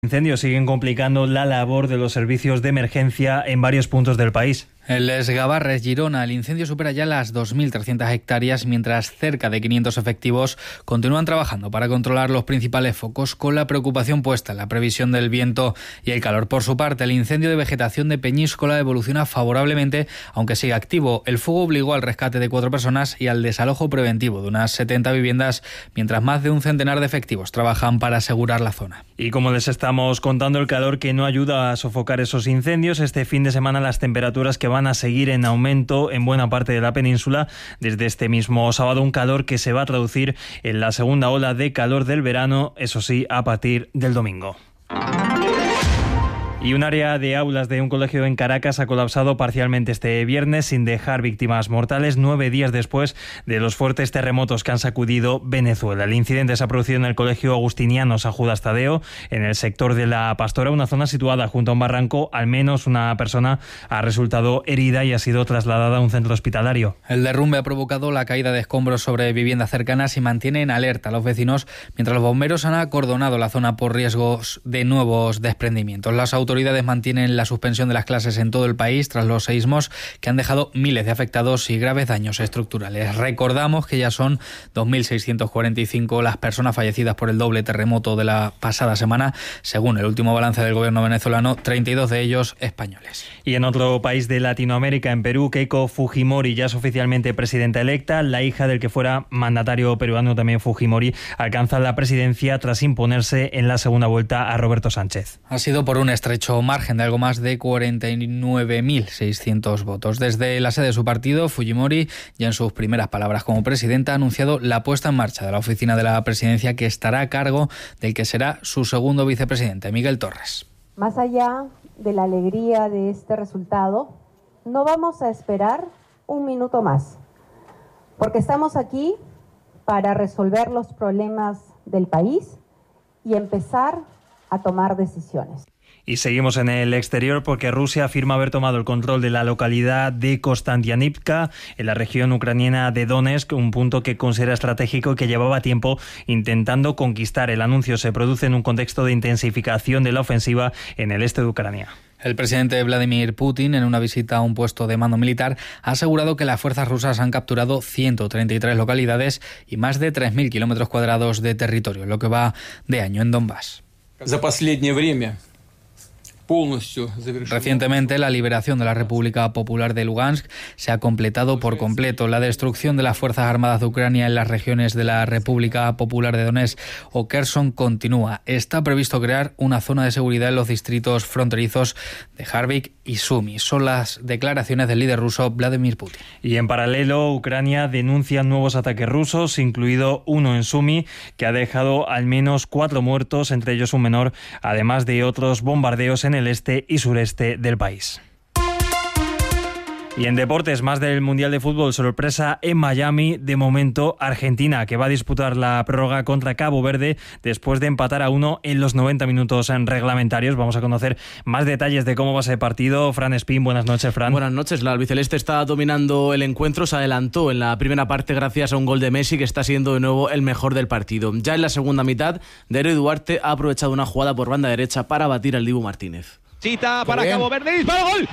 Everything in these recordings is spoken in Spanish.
Incendios siguen complicando la labor de los servicios de emergencia en varios puntos del país. En Les Gavarres, Girona, el incendio supera ya las 2.300 hectáreas, mientras cerca de 500 efectivos continúan trabajando para controlar los principales focos, con la preocupación puesta en la previsión del viento y el calor. Por su parte, el incendio de vegetación de Peñíscola evoluciona favorablemente, aunque sigue activo. El fuego obligó al rescate de 4 personas y al desalojo preventivo de unas 70 viviendas, mientras más de un centenar de efectivos trabajan para asegurar la zona. Y como les estamos contando, el calor que no ayuda a sofocar esos incendios. Este fin de semana las temperaturas que van a seguir en aumento en buena parte de la península. Desde este mismo sábado, un calor que se va a traducir en la segunda ola de calor del verano, eso sí, a partir del domingo. Y un área de aulas de un colegio en Caracas ha colapsado parcialmente este viernes sin dejar víctimas mortales, 9 días después de los fuertes terremotos que han sacudido Venezuela. El incidente se ha producido en el colegio agustiniano San Judas Tadeo, en el sector de La Pastora, una zona situada junto a un barranco. Al menos una persona ha resultado herida y ha sido trasladada a un centro hospitalario. El derrumbe ha provocado la caída de escombros sobre viviendas cercanas y mantiene en alerta a los vecinos, mientras los bomberos han acordonado la zona por riesgos de nuevos desprendimientos. Las autoridades mantienen la suspensión de las clases en todo el país tras los seísmos que han dejado miles de afectados y graves daños estructurales. Recordamos que ya son 2.645 las personas fallecidas por el doble terremoto de la pasada semana, según el último balance del gobierno venezolano, 32 de ellos españoles. Y en otro país de Latinoamérica, en Perú, Keiko Fujimori ya es oficialmente presidenta electa. La hija del que fuera mandatario peruano, también Fujimori, alcanza la presidencia tras imponerse en la segunda vuelta a Roberto Sánchez. Ha sido por un estrecho margen de algo más de 49.600 votos. Desde la sede de su partido, Fujimori, ya en sus primeras palabras como presidenta, ha anunciado la puesta en marcha de la oficina de la presidencia, que estará a cargo del que será su segundo vicepresidente, Miguel Torres. Más allá de la alegría de este resultado, no vamos a esperar un minuto más, porque estamos aquí para resolver los problemas del país y empezar a tomar decisiones. Y seguimos en el exterior porque Rusia afirma haber tomado el control de la localidad de Kostantinivka, en la región ucraniana de Donetsk, un punto que considera estratégico y que llevaba tiempo intentando conquistar. El anuncio se produce en un contexto de intensificación de la ofensiva en el este de Ucrania. El presidente Vladimir Putin, en una visita a un puesto de mando militar, ha asegurado que las fuerzas rusas han capturado 133 localidades y más de 3.000 kilómetros cuadrados de territorio, lo que va de año en Donbass. Recientemente, la liberación de la República Popular de Lugansk se ha completado por completo. La destrucción de las Fuerzas Armadas de Ucrania en las regiones de la República Popular de Donetsk o Kherson continúa. Está previsto crear una zona de seguridad en los distritos fronterizos de Harkov y Sumy. Son las declaraciones del líder ruso Vladimir Putin. Y en paralelo, Ucrania denuncia nuevos ataques rusos, incluido uno en Sumy, que ha dejado al menos 4 muertos, entre ellos un menor, además de otros bombardeos en el este y sureste del país. Y en deportes, más del Mundial de Fútbol, sorpresa en Miami. De momento, Argentina, que va a disputar la prórroga contra Cabo Verde después de empatar a 1 en los 90 minutos reglamentarios. Vamos a conocer más detalles de cómo va ese partido. Fran Espín, buenas noches, Fran. Buenas noches. La albiceleste está dominando el encuentro. Se adelantó en la primera parte gracias a un gol de Messi, que está siendo de nuevo el mejor del partido. Ya en la segunda mitad, Darío Duarte ha aprovechado una jugada por banda derecha para batir al Dibu Martínez. Cita para Cabo Verde, disparo, gol.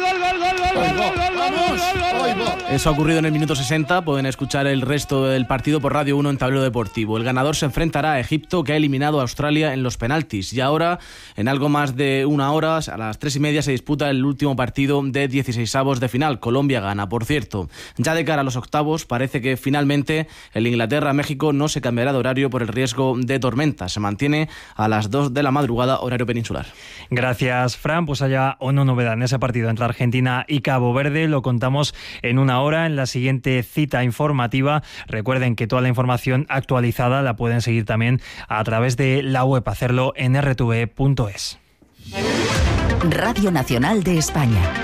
Eso ha ocurrido en el minuto 60. Pueden escuchar el resto del partido por Radio 1 en Tablero Deportivo. El ganador se enfrentará a Egipto, que ha eliminado a Australia en los penaltis. Y ahora, en algo más de una hora, a las 3:30, se disputa el último partido de 16avos de final. Colombia gana, por cierto. Ya de cara a los octavos, parece que finalmente el Inglaterra-México no se cambiará de horario por el riesgo de tormenta. Se mantiene a las 2 de la madrugada, horario peninsular. Gracias, Fran. Pues haya o no novedad en ese partido entre Argentina y Cabo Verde, lo contamos en una hora en la siguiente cita informativa. Recuerden que toda la información actualizada la pueden seguir también a través de la web, hacerlo en rtv.es. Radio Nacional de España.